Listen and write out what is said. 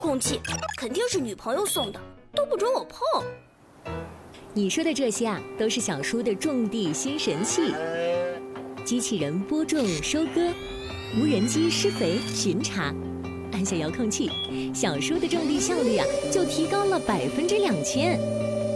空气肯定是女朋友送的，都不准我碰。 你说的这些啊，都是小叔的种地新神器：机器人播种收割，无人机施肥巡查。按下遥控器，小叔的种地效率啊就提高了2000%。